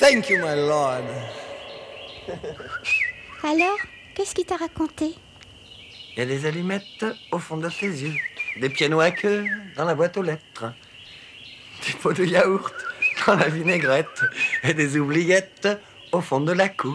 Thank you, my lord. Alors, qu'est-ce qu'il t'a raconté? Il y a des allumettes au fond de tes yeux, des pianos à queue dans la boîte aux lettres, des pots de yaourt dans la vinaigrette et des oubliettes au fond de la cour.